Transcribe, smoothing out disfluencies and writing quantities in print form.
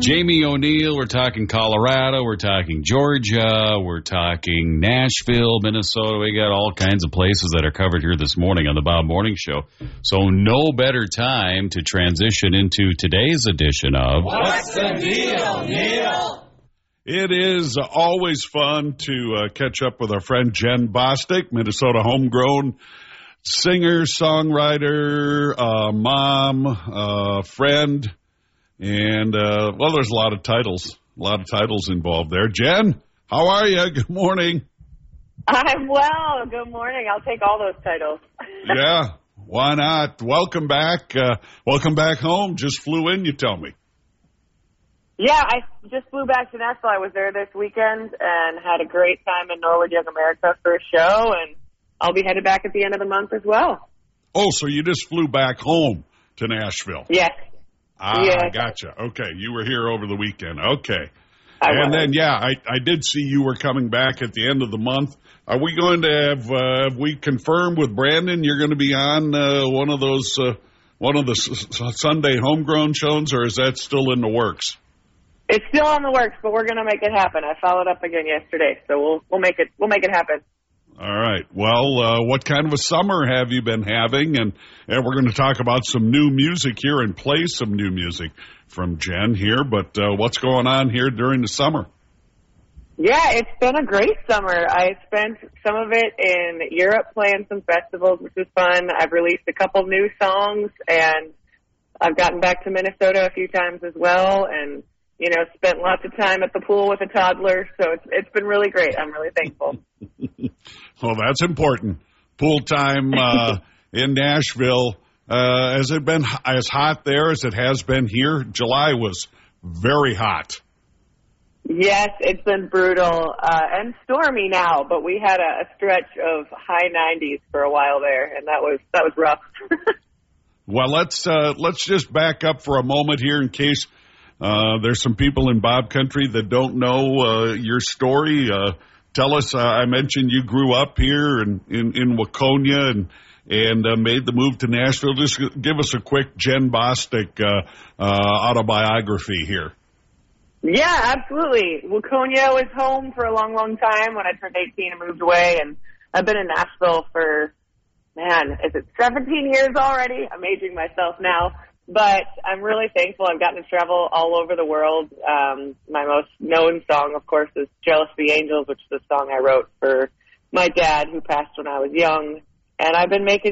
Jamie O'Neill. We're talking Colorado. We're talking Georgia. We're talking Nashville, Minnesota. We got all kinds of places that are covered here this morning on the Bob Morning Show. So no better time to transition into today's edition of What's the Deal, Neil? It is always fun to catch up with our friend Jen Bostic, Minnesota homegrown singer, songwriter, mom, friend, and, there's a lot of titles involved there. Jen, how are you? Good morning. I'm well. Good morning. I'll take all those titles. Yeah, why not? Welcome back. Welcome back home. Just flew in, you tell me. Yeah, I just flew back to Nashville. I was there this weekend and had a great time in Norwood Young America for a show, and I'll be headed back at the end of the month as well. Oh, so you just flew back home to Nashville? Yes. I gotcha. Okay, you were here over the weekend. Okay. I did see you were coming back at the end of the month. Are we going to have we confirmed with Brandon you're going to be on one of the Sunday homegrown shows, or is that still in the works? It's still in the works, but we're going to make it happen. I followed up again yesterday, so we'll make it happen. All right. Well, what kind of a summer have you been having? And we're going to talk about some new music here and play some new music from Jen here. But what's going on here during the summer? Yeah, it's been a great summer. I spent some of it in Europe playing some festivals, which was fun. I've released a couple new songs, and I've gotten back to Minnesota a few times as well, and spent lots of time at the pool with a toddler. So it's been really great. I'm really thankful. Well, that's important. Pool time in Nashville. Has it been as hot there as it has been here? July was very hot. Yes, it's been brutal and stormy now, but we had a stretch of high 90s for a while there, and that was rough. Well, let's just back up for a moment here in case there's some people in Bob Country that don't know your story. Tell us, I mentioned you grew up here in Waconia and made the move to Nashville. Just give us a quick Jen Bostic autobiography here. Yeah, absolutely. Waconia was home for a long, long time. When I turned 18 and moved away, and I've been in Nashville for, is it 17 years already? I'm aging myself now. But I'm really thankful. I've gotten to travel all over the world. My most known song, of course, is Jealous of the Angels, which is a song I wrote for my dad who passed when I was young. And I've been making